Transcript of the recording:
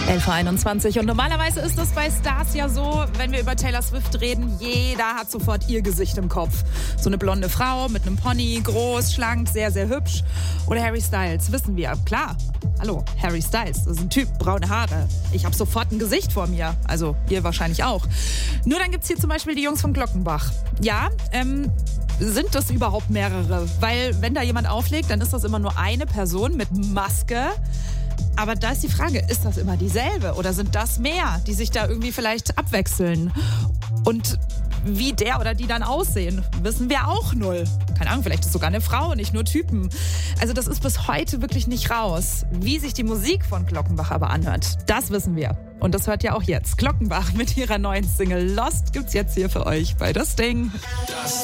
11:21 Uhr und normalerweise ist das bei Stars ja so, wenn wir über Taylor Swift reden, jeder hat sofort ihr Gesicht im Kopf. So eine blonde Frau mit einem Pony, groß, schlank, sehr, sehr hübsch. Oder Harry Styles, wissen wir, klar. Hallo, Harry Styles, das ist ein Typ, braune Haare. Ich habe sofort ein Gesicht vor mir, also ihr wahrscheinlich auch. Nur dann gibt's hier zum Beispiel die Jungs von Glockenbach. Ja, sind das überhaupt mehrere? Weil wenn da jemand auflegt, dann ist das immer nur eine Person mit Maske. Aber da ist die Frage, ist das immer dieselbe oder sind das mehr, die sich da irgendwie vielleicht abwechseln? Und wie der oder die dann aussehen, wissen wir auch null. Keine Ahnung, vielleicht ist sogar eine Frau, nicht nur Typen. Also das ist bis heute wirklich nicht raus. Wie sich die Musik von Glockenbach aber anhört, das wissen wir. Und das hört ihr auch jetzt. Glockenbach mit ihrer neuen Single Lost gibt's jetzt hier für euch bei Das Ding.